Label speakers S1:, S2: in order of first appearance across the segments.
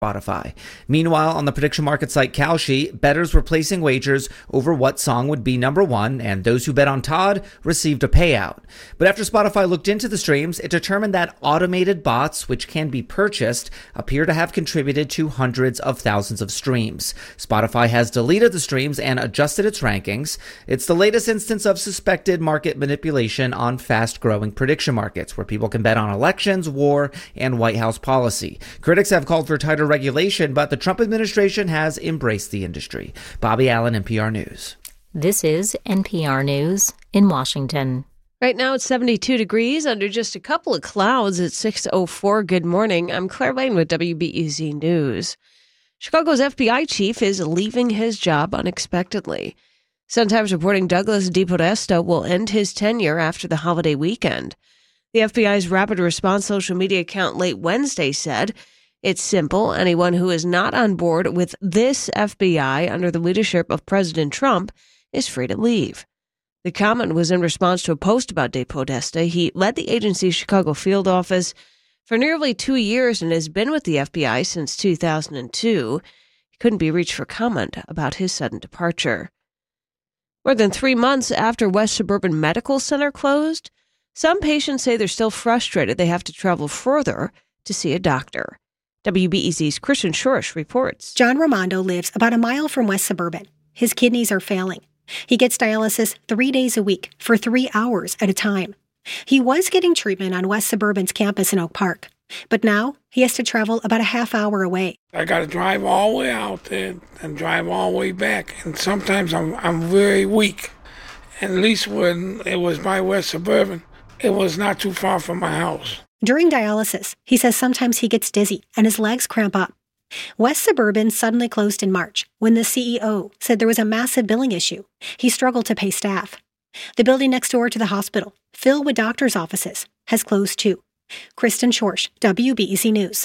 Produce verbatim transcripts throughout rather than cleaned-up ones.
S1: Spotify. Meanwhile, on the prediction market site Kalshi, bettors were placing wagers over what song would be number one, and those who bet on Todd received a payout. But after Spotify looked into the streams, it determined that automated bots, which can be purchased, appear to have contributed to hundreds of thousands of streams. Spotify has deleted the streams and adjusted its rankings. It's the latest instance of suspected market manipulation on fast-growing prediction markets, where people can bet on elections, war, and White House policy. Critics have called for tighter regulation, but the Trump administration has embraced the industry. Bobby Allen, N P R News.
S2: This is N P R News in Washington.
S3: Right now it's seventy-two degrees under just a couple of clouds at six oh four. Good morning. I'm Claire Lane with W B E Z News. Chicago's F B I chief is leaving his job unexpectedly. Sun-Times reporting Douglas DePodesta will end his tenure after the holiday weekend. The F B I's rapid response social media account late Wednesday said, "It's simple. Anyone who is not on board with this F B I under the leadership of President Trump is free to leave." The comment was in response to a post about DePodesta. He led the agency's Chicago field office for nearly two years and has been with the F B I since two thousand two. He couldn't be reached for comment about his sudden departure. More than three months after West Suburban Medical Center closed, some patients say they're still frustrated they have to travel further to see a doctor. W B E Z's Kristen Schorish reports.
S4: John Ramondo lives about a mile from West Suburban. His kidneys are failing. He gets dialysis three days a week for three hours at a time. He was getting treatment on West Suburban's campus in Oak Park, but now he has to travel about a half hour away.
S5: I got to drive all the way out there and drive all the way back, and sometimes I'm I'm very weak. At least when it was by West Suburban, it was not too far from my house.
S4: During dialysis, he says sometimes he gets dizzy and his legs cramp up. West Suburban suddenly closed in March when the C E O said there was a massive billing issue. He struggled to pay staff. The building next door to the hospital, filled with doctors' offices, has closed too. Kristen Schorish, W B E Z News.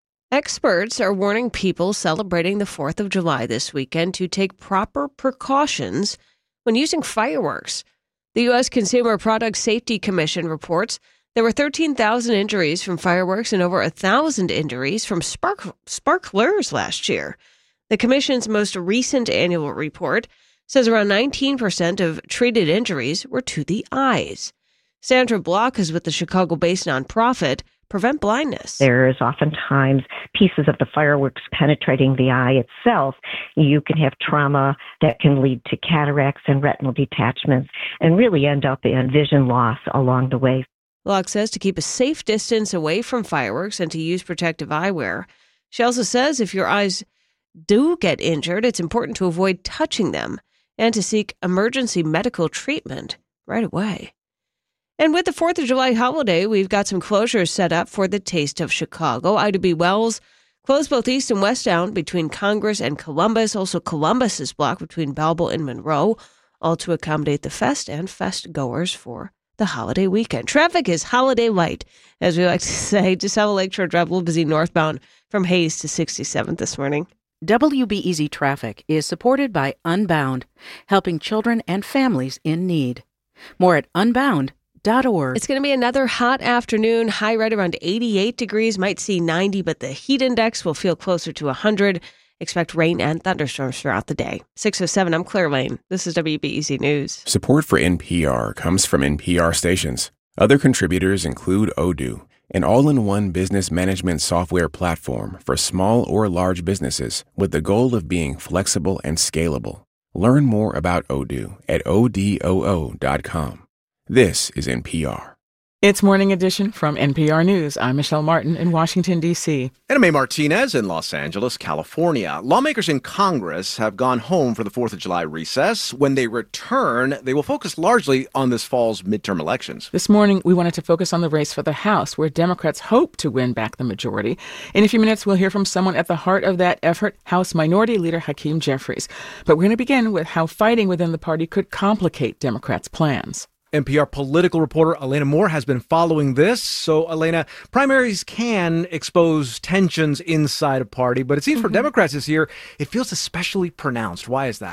S3: Experts are warning people celebrating the fourth of July this weekend to take proper precautions when using fireworks. The U S Consumer Product Safety Commission reports there were thirteen thousand injuries from fireworks and over one thousand injuries from spark- sparklers last year. The commission's most recent annual report says around nineteen percent of treated injuries were to the eyes. Sandra Block is with the Chicago-based nonprofit Prevent Blindness.
S6: There is oftentimes pieces of the fireworks penetrating the eye itself. You can have trauma that can lead to cataracts and retinal detachments and really end up in vision loss along the way.
S3: Block says to keep a safe distance away from fireworks and to use protective eyewear. She also says if your eyes do get injured, it's important to avoid touching them and to seek emergency medical treatment right away. And with the fourth of July holiday, we've got some closures set up for the Taste of Chicago. Ida B. Wells closed both east and westbound between Congress and Columbus. Also, Columbus is blocked between Belleville and Monroe, all to accommodate the fest and fest goers for the holiday weekend. Traffic is holiday light, as we like to say. DeSoto Lakeshore Drive a little busy northbound from Hayes to sixty-seventh this morning.
S7: W B E Z Traffic is supported by Unbound, helping children and families in need. More at unbound dot org.
S3: It's going to be another hot afternoon, high right around eighty-eight degrees, might see ninety, but the heat index will feel closer to one hundred. Expect rain and thunderstorms throughout the day. six oh seven, I'm Claire Lane. This is W B E Z News.
S8: Support for N P R comes from N P R stations. Other contributors include Odoo, an all-in-one business management software platform for small or large businesses with the goal of being flexible and scalable. Learn more about Odoo at odoo dot com. This is N P R.
S9: It's Morning Edition from N P R News. I'm Michelle Martin in Washington, D C.
S10: And I'm May Martinez in Los Angeles, California. Lawmakers in Congress have gone home for the fourth of July recess. When they return, they will focus largely on this fall's midterm elections.
S9: This morning, we wanted to focus on the race for the House, where Democrats hope to win back the majority. In a few minutes, we'll hear from someone at the heart of that effort, House Minority Leader Hakeem Jeffries. But we're going to begin with how fighting within the party could complicate Democrats' plans.
S10: N P R political reporter Elena Moore has been following this. So, Elena, primaries can expose tensions inside a party, but it seems mm-hmm. for Democrats this year, it feels especially pronounced. Why is that?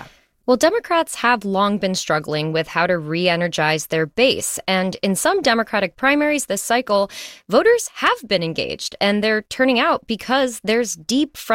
S11: Well, Democrats have long been struggling with how to re-energize their base. And in some Democratic primaries this cycle, voters have been engaged, and they're turning out because there's deep